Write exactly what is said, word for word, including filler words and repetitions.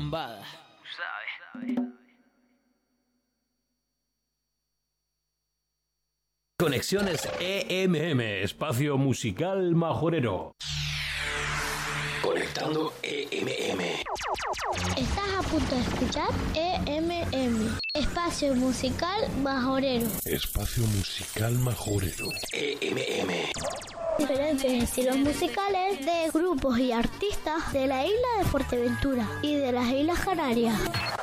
Lambada. ¿Sabes? Conexiones E M M, espacio musical majorero. Conectando E M M. Estás a punto de escuchar E M M, espacio musical majorero. Espacio musical majorero. E M M. Diferentes estilos musicales de grupos y artistas de la isla de Fuerteventura y de las Islas Canarias.